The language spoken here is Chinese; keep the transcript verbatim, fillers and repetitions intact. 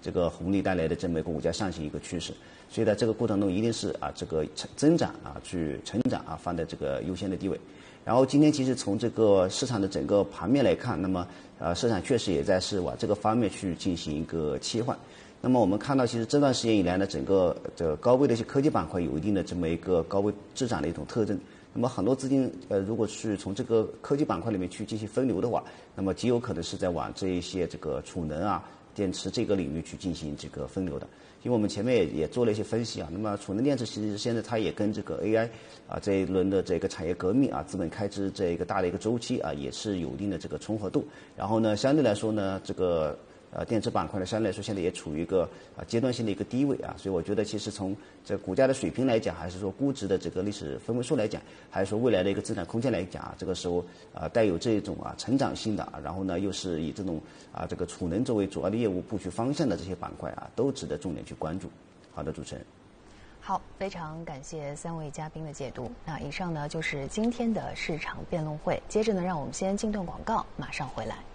这个红利带来的这么一个股价上行一个趋势。所以在这个过程中，一定是啊这个增长啊去成长啊放在这个优先的地位。然后今天其实从这个市场的整个盘面来看，那么呃市场确实也在是往这个方面去进行一个切换。那么我们看到，其实这段时间以来呢，整个这个高位的一些科技板块有一定的这么一个高位滞涨的一种特征。那么很多资金呃，如果是从这个科技板块里面去进行分流的话，那么极有可能是在往这一些这个储能啊、电池这个领域去进行这个分流的。因为我们前面也也做了一些分析啊，那么储能电池其实现在它也跟这个 A I 啊这一轮的这个产业革命啊、资本开支这一个大的一个周期啊，也是有一定的这个重合度。然后呢，相对来说呢，这个呃，电池板块呢，相对来说现在也处于一个啊阶段性的一个低位啊，所以我觉得其实从这股价的水平来讲，还是说估值的这个历史分位数来讲，还是说未来的一个增长空间来讲啊，这个时候啊带有这种啊成长性的，然后呢又是以这种啊这个储能作为主要的业务布局方向的这些板块啊，都值得重点去关注。好的，主持人。 好，非常感谢三位嘉宾的解读。那以上呢就是今天的市场辩论会，接着呢让我们先进段广告，马上回来。